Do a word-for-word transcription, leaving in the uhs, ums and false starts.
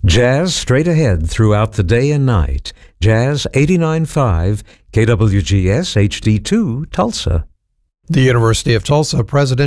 Jazz straight ahead throughout the day and night. Jazz eighty-nine point five, K W G S H D two, Tulsa. The University of Tulsa President